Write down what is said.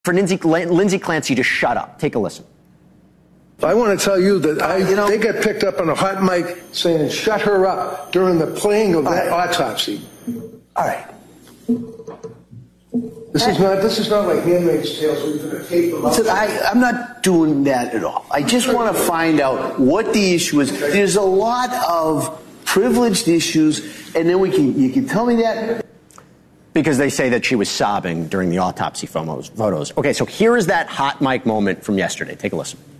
for Lindsay Clancy to shut up. Take a listen. I want to tell you that they got picked up on a hot mic saying shut her up during the playing of that autopsy. All right. This is not like Handmaid's Tale where you're going to tape them up. I'm not doing that at all. I just want to find out what the issue is. There's a lot of privileged issues, and then you can tell me that. Because they say that she was sobbing during the autopsy photos. Okay, so here is that hot mic moment from yesterday. Take a listen.